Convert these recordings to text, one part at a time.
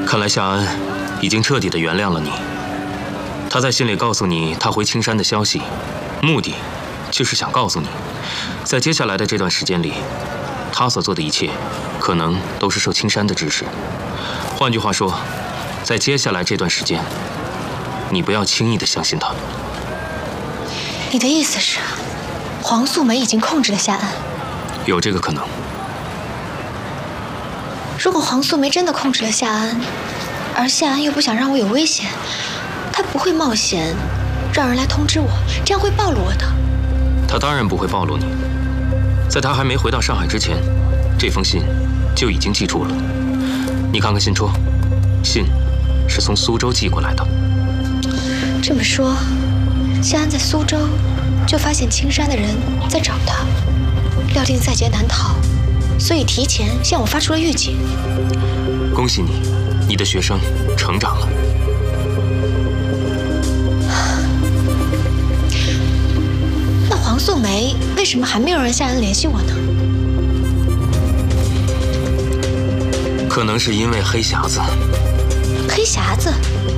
看来夏安已经彻底的原谅了你。他在信里告诉你他回青山的消息，目的就是想告诉你，在接下来的这段时间里，他所做的一切可能都是受青山的指使。换句话说，在接下来这段时间，你不要轻易的相信他。 你的意思是，黄素梅已经控制了夏安？ 有这个可能。 如果黄素梅真的控制了夏安，而夏安又不想让我有危险，他不会冒险让人来通知我，这样会暴露我的。 他当然不会暴露你。在他还没回到上海之前，这封信就已经记住了。你看看信戳，信是从苏州寄过来的。 这么说，夏安在苏州就发现青山的人在找他，料定在劫难逃，所以提前向我发出了预警。 恭喜你，你的学生成长了。 那黄素梅为什么还没有让夏安联系我呢？ 可能是因为黑匣子。 黑匣子？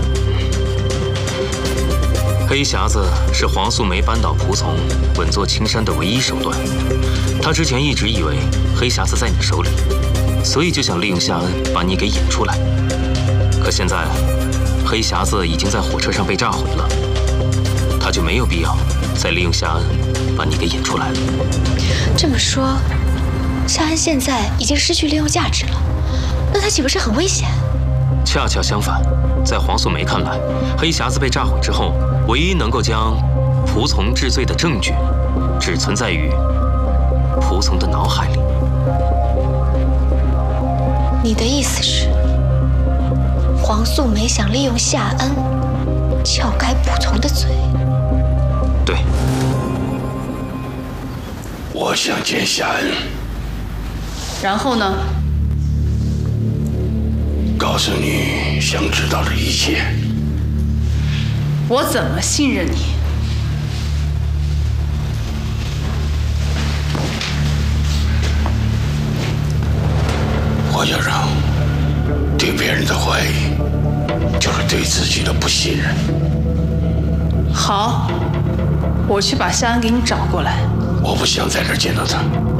黑匣子是黄素梅扳倒仆从、稳坐青山的唯一手段。她之前一直以为黑匣子在你手里，所以就想利用夏恩把你给引出来。可现在，黑匣子已经在火车上被炸毁了，她就没有必要再利用夏恩把你给引出来了。 这么说，夏恩现在已经失去利用价值了，那他岂不是很危险？ 恰恰相反，在黄素梅看来，黑匣子被炸毁之后，唯一能够将仆从治罪的证据，只存在于仆从的脑海里。 你的意思是，黄素梅想利用夏恩撬开仆从的嘴？ 对。 我想见夏恩。 然后呢？ 告诉你想知道的一切。 我怎么信任你？ 我要让对别人的怀疑，就是对自己的不信任。 好，我去把夏恩给你找过来。 我不想在这儿见到他。